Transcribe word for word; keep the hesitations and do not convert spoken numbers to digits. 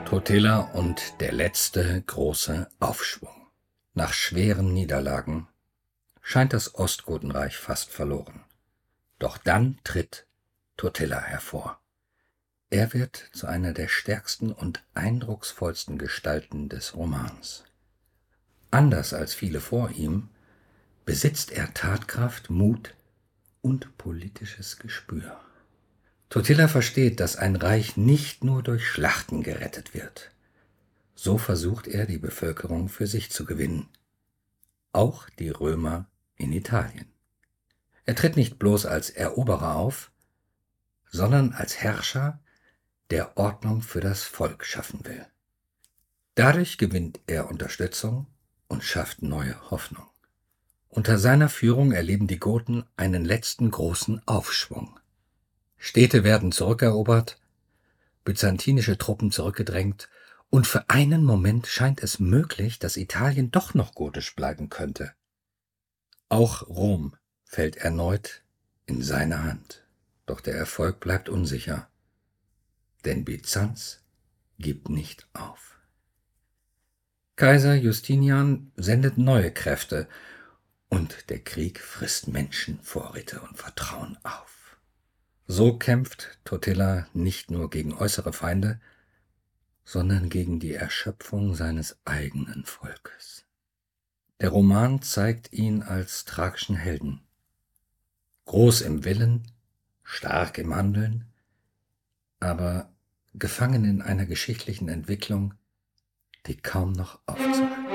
Totila und der letzte große Aufschwung. Nach schweren Niederlagen scheint das Ostgotenreich fast verloren. Doch dann tritt Totila hervor. Er wird zu einer der stärksten und eindrucksvollsten Gestalten des Romans. Anders als viele vor ihm besitzt er Tatkraft, Mut und politisches Gespür. Totila versteht, dass ein Reich nicht nur durch Schlachten gerettet wird. So versucht er, die Bevölkerung für sich zu gewinnen. Auch die Römer in Italien. Er tritt nicht bloß als Eroberer auf, sondern als Herrscher, der Ordnung für das Volk schaffen will. Dadurch gewinnt er Unterstützung und schafft neue Hoffnung. Unter seiner Führung erleben die Goten einen letzten großen Aufschwung. Städte werden zurückerobert, byzantinische Truppen zurückgedrängt, und für einen Moment scheint es möglich, dass Italien doch noch gotisch bleiben könnte. Auch Rom fällt erneut in seine Hand, doch der Erfolg bleibt unsicher, denn Byzanz gibt nicht auf. Kaiser Justinian sendet neue Kräfte, und der Krieg frisst Menschen, Vorräte und Vertrauen auf. So kämpft Totila nicht nur gegen äußere Feinde, sondern gegen die Erschöpfung seines eigenen Volkes. Der Roman zeigt ihn als tragischen Helden. Groß im Willen, stark im Handeln, aber gefangen in einer geschichtlichen Entwicklung, die kaum noch aufzuhalten